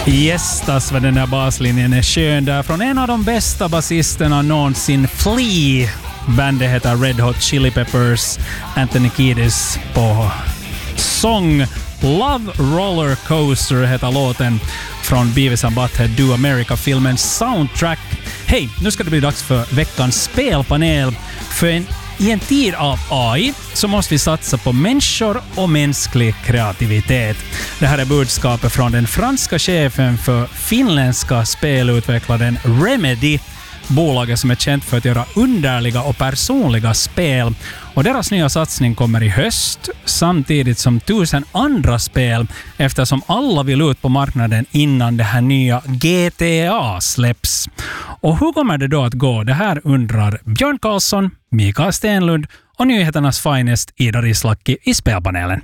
Gästas vad den där baslinjen är skön där från en av de bästa basisterna någonsin, Flea. Bandet heter Red Hot Chili Peppers. Anthony Kiedis på sång. Love Roller Coaster heter låten från Beavis and Butthead Do America-filmens soundtrack. Hej, nu ska det bli dags för veckans spelpanel. I en tid av AI så måste vi satsa på människor och mänsklig kreativitet. Det här är budskapet från den franska chefen för finländska spelutvecklaren Remedy, bolaget som är känt för att göra underliga och personliga spel. Och deras nya satsning kommer i höst, samtidigt som 1000 andra spel, eftersom alla vill ut på marknaden innan det här nya GTA släpps. Och hur kommer det då att gå? Det här undrar Björn Karlsson, Mikael Stenlund och nyheternas finest Ida Rislaki i spelpanelen.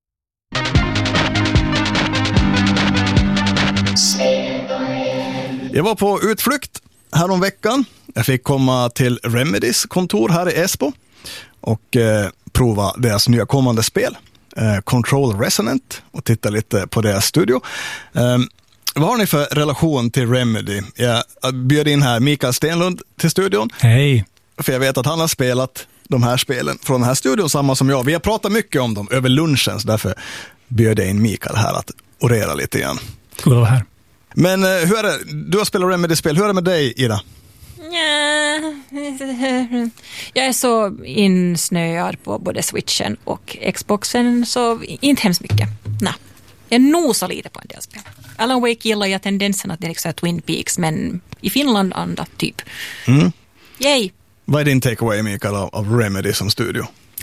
Jag var på utflykt här om veckan. Jag fick komma till Remedys kontor här i Esbo och prova deras nya kommande spel, Control Resonant, och titta lite på deras studio. Vad har ni för relation till Remedy? Jag bjöd in här Mikael Stenlund till studion. Hej! För jag vet att han har spelat de här spelen från den här studion, samma som jag. Vi har pratat mycket om dem över lunchen, så därför bjöd jag in Mikael här att orera lite igen. Kul att vara här. Men hur är det? Du har spelat Remedy-spel. Hur är det med dig, Ida? Jag är så insnöad på både Switchen och Xboxen, så inte hemskt mycket. Nej. Jag nosar lite på en del spel. Alan Wake gillar jag tendensen att det är liksom Twin Peaks, men i Finland andra typ. Yay! Vad är din takeaway, Mikael, av Remedy som studio?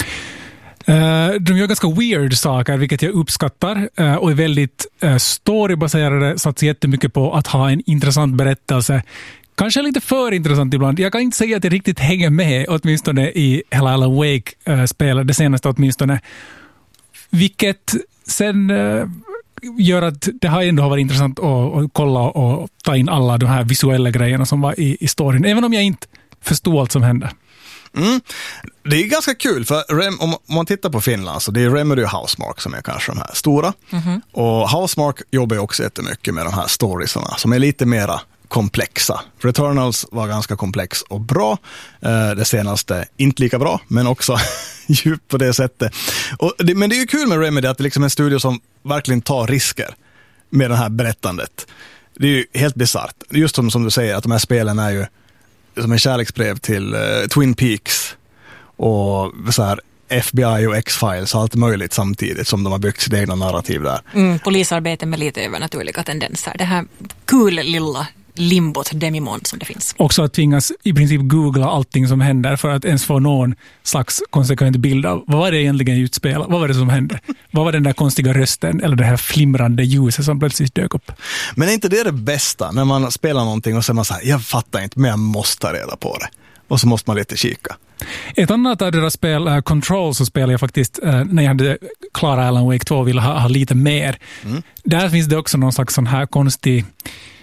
De gör ganska weird saker, vilket jag uppskattar, och är väldigt storybaserade, satsar jättemycket på att ha en intressant berättelse. Kanske lite för intressant ibland. Jag kan inte säga att jag riktigt hänger med, åtminstone i hela Alan Wake-spelet, det senaste åtminstone. Vilket sen gör att det har ändå varit intressant att kolla och ta in alla de här visuella grejerna som var i storyn, även om jag inte förstod allt som hände. Det är ganska kul, för om man tittar på Finland så det är Remedy och Housemarque som är kanske de här stora. Och Housemarque jobbar ju också jättemycket med de här storiesarna som är lite mera komplexa. Returnals var ganska komplex och bra. Det senaste inte lika bra, men också djupt på det sättet. Men det är ju kul med Remedy att det liksom är en studio som verkligen tar risker med det här berättandet. Det är ju helt bizarrt. Just som du säger, att de här spelen är ju som en kärleksbrev till Twin Peaks och så här FBI och X-Files och allt möjligt samtidigt som de har byggt sitt egna narrativ där. Polisarbete med lite övernaturliga tendenser. Det här kul lilla limbot demimond som det finns. Också att tvingas i princip googla allting som händer för att ens få någon slags konsekvent bild av vad var det egentligen utspelat, vad var det som hände, vad var den där konstiga rösten eller det här flimrande ljuset som plötsligt dök upp. Men är inte det bästa när man spelar någonting och så är man så här, jag fattar inte men jag måste ta reda på det, och så måste man lite kika. Ett annat av deras spel, Control, så spelade jag faktiskt när jag hade klarat Alan Wake 2 och ville ha lite mer. Där finns det också någon slags sån här konstig